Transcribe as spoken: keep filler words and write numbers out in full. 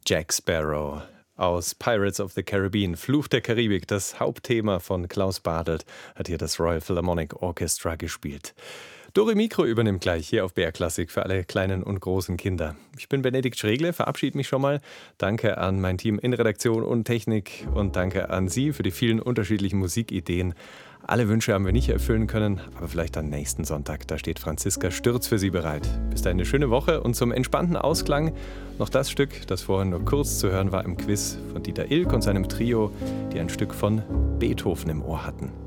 Jack Sparrow aus Pirates of the Caribbean, Fluch der Karibik, das Hauptthema von Klaus Badelt, hat hier das Royal Philharmonic Orchestra gespielt. Dore Mikro übernimmt gleich hier auf B R Klassik für alle kleinen und großen Kinder. Ich bin Benedikt Schregle, verabschiede mich schon mal. Danke an mein Team in Redaktion und Technik und danke an Sie für die vielen unterschiedlichen Musikideen. Alle Wünsche haben wir nicht erfüllen können, aber vielleicht am nächsten Sonntag. Da steht Franziska Stürz für Sie bereit. Bis dahin eine schöne Woche und zum entspannten Ausklang noch das Stück, das vorhin nur kurz zu hören war im Quiz von Dieter Ilk und seinem Trio, die ein Stück von Beethoven im Ohr hatten.